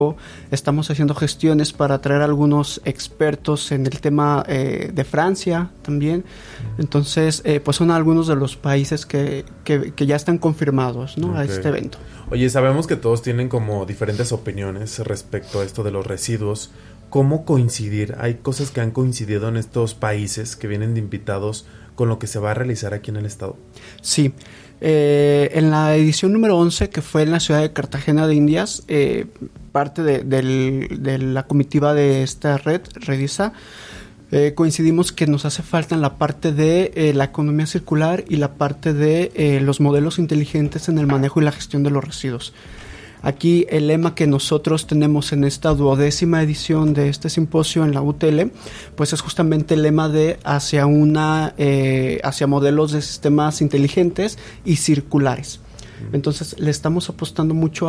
Estamos haciendo gestiones para traer algunos expertos en el tema de Francia también. Entonces, pues son algunos de los países que ya están confirmados, ¿no? A este evento. Oye, sabemos que todos tienen como diferentes opiniones respecto a esto de los residuos. ¿Cómo coincidir? Hay cosas que han coincidido en estos países que vienen de invitados con lo que se va a realizar aquí en el estado. Sí. En la edición número 11, que fue en la ciudad de Cartagena de Indias, parte de la comitiva de esta red, Redisa, coincidimos que nos hace falta en la parte de la economía circular y la parte de los modelos inteligentes en el manejo y la gestión de los residuos. Aquí el lema que nosotros tenemos en esta 12ª edición de este simposio en la UTL, pues es justamente el lema de hacia modelos de sistemas inteligentes y circulares. Entonces le estamos apostando mucho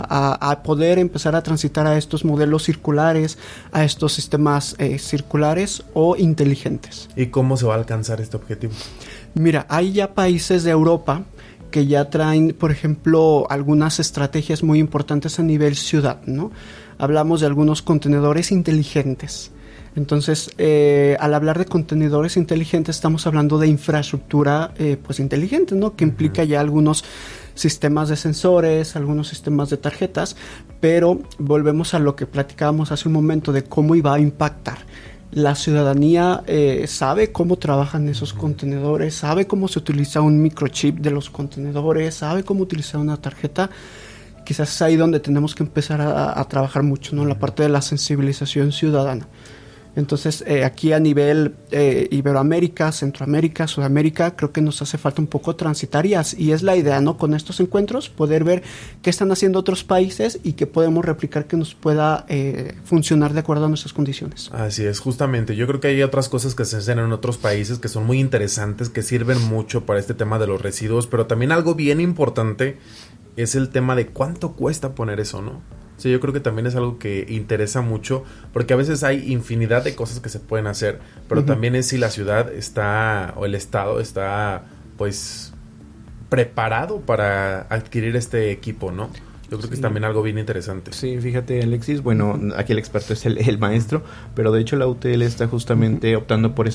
a poder empezar a transitar a estos modelos circulares, a estos sistemas circulares o inteligentes. ¿Y cómo se va a alcanzar este objetivo? Mira, hay ya países de Europa que ya traen, por ejemplo, algunas estrategias muy importantes a nivel ciudad, ¿no? Hablamos de algunos contenedores inteligentes. Entonces, al hablar de contenedores inteligentes, estamos hablando de infraestructura pues inteligente, ¿no? Que implica ya algunos sistemas de sensores, algunos sistemas de tarjetas, pero volvemos a lo que platicábamos hace un momento de cómo iba a impactar. La ciudadanía sabe cómo trabajan esos contenedores, sabe cómo se utiliza un microchip de los contenedores, sabe cómo utilizar una tarjeta. Quizás es ahí donde tenemos que empezar a trabajar mucho, ¿no? La parte de la sensibilización ciudadana. Entonces, aquí a nivel Iberoamérica, Centroamérica, Sudamérica, creo que nos hace falta un poco transitar y es la idea, ¿no? Con estos encuentros, poder ver qué están haciendo otros países y qué podemos replicar que nos pueda funcionar de acuerdo a nuestras condiciones. Así es, justamente. Yo creo que hay otras cosas que se hacen en otros países que son muy interesantes, que sirven mucho para este tema de los residuos, pero también algo bien importante es el tema de cuánto cuesta poner eso, ¿no? Sí, yo creo que también es algo que interesa mucho, porque a veces hay infinidad de cosas que se pueden hacer, pero también es si la ciudad está, o el estado está, pues, preparado para adquirir este equipo, ¿no? Yo creo que es también algo bien interesante. Sí, fíjate, Alexis, bueno, aquí el experto es el maestro, pero de hecho la UTL está justamente optando por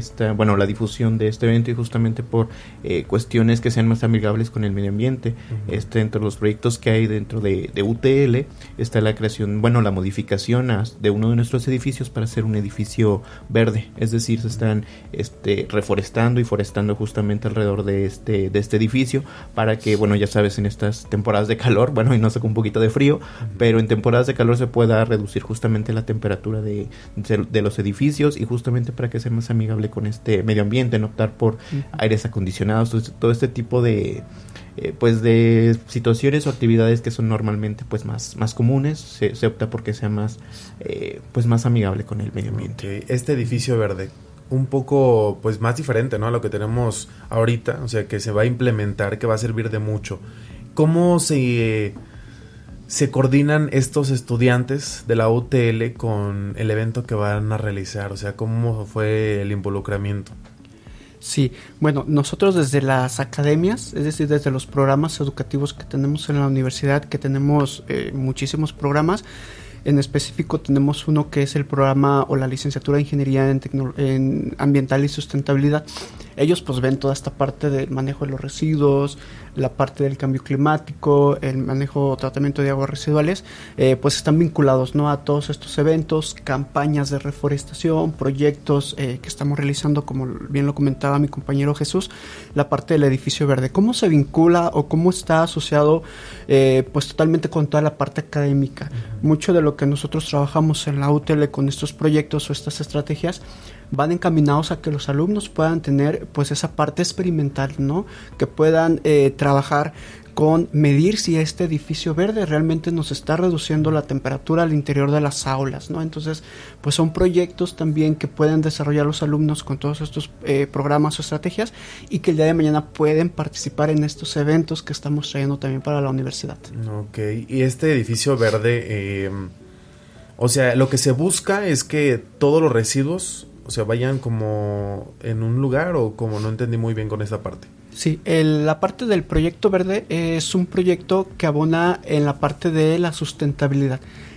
la difusión de este evento y justamente por cuestiones que sean más amigables con el medio ambiente. Entre los proyectos que hay dentro de UTL está la creación, la modificación de uno de nuestros edificios para hacer un edificio verde, es decir, se están reforestando y forestando justamente alrededor de este edificio para que, ya sabes, en estas temporadas de calor, y no sé, con un poquito de frío, pero en temporadas de calor se pueda reducir justamente la temperatura de los edificios y justamente para que sea más amigable con este medio ambiente, en optar por aires acondicionados, todo este tipo de situaciones o actividades que son normalmente pues más comunes, se opta porque sea más amigable con el medio ambiente. Okay. Este edificio verde, un poco pues más diferente, ¿no?, a lo que tenemos ahorita, o sea, que se va a implementar, que va a servir de mucho. ¿Cómo se coordinan estos estudiantes de la UTL con el evento que van a realizar? O sea, ¿cómo fue el involucramiento? Sí, nosotros desde las academias, es decir, desde los programas educativos que tenemos en la universidad, que tenemos muchísimos programas. En específico tenemos uno que es el programa o la licenciatura de Ingeniería en Ambiental y Sustentabilidad. Ellos pues ven toda esta parte del manejo de los residuos, la parte del cambio climático, el manejo o tratamiento de aguas residuales, pues están vinculados, ¿no?, a todos estos eventos, campañas de reforestación, proyectos que estamos realizando, como bien lo comentaba mi compañero Jesús, la parte del edificio verde. ¿Cómo se vincula o cómo está asociado pues totalmente con toda la parte académica? Mucho de lo que nosotros trabajamos en la UTL con estos proyectos o estas estrategias van encaminados a que los alumnos puedan tener pues esa parte experimental, ¿no?, que puedan trabajar con medir si este edificio verde realmente nos está reduciendo la temperatura al interior de las aulas, ¿no? Entonces, pues son proyectos también que pueden desarrollar los alumnos con todos estos programas o estrategias y que el día de mañana pueden participar en estos eventos que estamos trayendo también para la universidad. Ok, y este edificio verde, o sea, lo que se busca es que todos los residuos, o sea, vayan como en un lugar, o como no entendí muy bien con esta parte. Sí, la parte del proyecto verde es un proyecto que abona en la parte de la sustentabilidad.